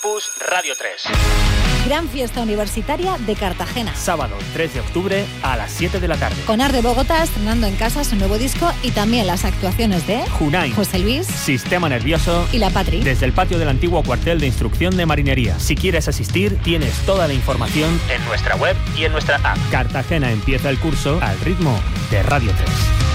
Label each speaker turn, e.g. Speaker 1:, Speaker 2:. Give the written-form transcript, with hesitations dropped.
Speaker 1: Campus Radio 3.
Speaker 2: Gran fiesta universitaria de Cartagena.
Speaker 1: Sábado 3 de octubre a las 7 de la tarde.
Speaker 2: Con Art de Bogotá estrenando en casa su nuevo disco y también las actuaciones de
Speaker 1: Junai,
Speaker 2: José Luis,
Speaker 1: Sistema Nervioso
Speaker 2: y La Patri.
Speaker 1: Desde el patio del antiguo cuartel de instrucción de marinería. Si quieres asistir, tienes toda la información en nuestra web y en nuestra app. Cartagena empieza el curso al ritmo de Radio 3.